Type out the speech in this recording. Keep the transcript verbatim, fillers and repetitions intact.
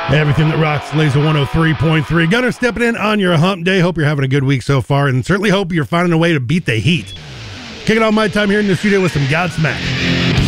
Everything that rocks, Laser one oh three point three. Gunner stepping in on your hump day. Hope you're having a good week so far, and certainly hope you're finding a way to beat the heat. Kicking off my time here in the studio with some Godsmack.